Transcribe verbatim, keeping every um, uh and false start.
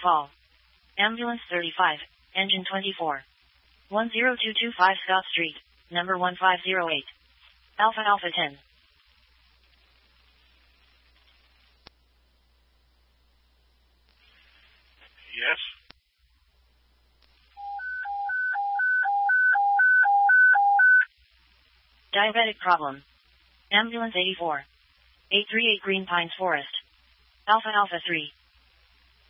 call. Ambulance thirty-five, engine twenty-four. one zero two two five Scott Street, number one five zero eight. Alpha Alpha ten. Yes. Diabetic problem. Ambulance eighty-four. eight three eight Green Pines Forest. Alpha Alpha three.